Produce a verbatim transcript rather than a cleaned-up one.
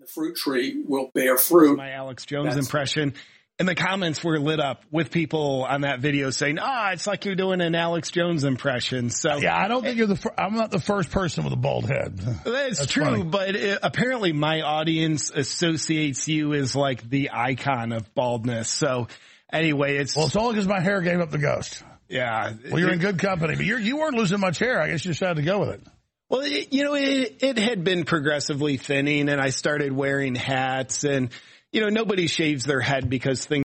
the fruit tree will bear fruit. My Alex Jones That's impression. And the comments were lit up with people on that video saying, ah, oh, it's like you're doing an Alex Jones impression. So yeah, I don't think you're the, fir- I'm not the first person with a bald head. That's, That's true, funny. but it, apparently my audience associates you as like the icon of baldness. So anyway, it's. Well, it's only because my hair gave up the ghost. Yeah. Well, you're in good company, but you're, you weren't losing much hair. I guess you decided to go with it. Well, it, you know, it, it had been progressively thinning and I started wearing hats and, you know, nobody shaves their head because things